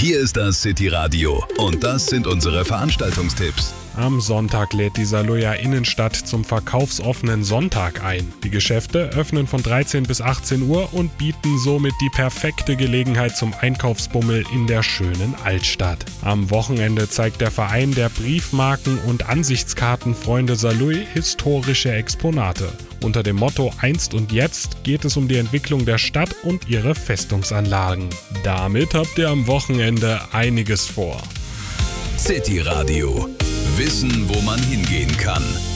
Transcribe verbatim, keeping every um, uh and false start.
Hier ist das City Radio und das sind unsere Veranstaltungstipps. Am Sonntag lädt die Saarlouier Innenstadt zum verkaufsoffenen Sonntag ein. Die Geschäfte öffnen von dreizehn bis achtzehn Uhr und bieten somit die perfekte Gelegenheit zum Einkaufsbummel in der schönen Altstadt. Am Wochenende zeigt der Verein der Briefmarken- und Ansichtskartenfreunde Saarlouis historische Exponate. Unter dem Motto Einst und Jetzt geht es um die Entwicklung der Stadt und ihre Festungsanlagen. Damit habt ihr am Wochenende einiges vor. City Radio. Wissen, wo man hingehen kann.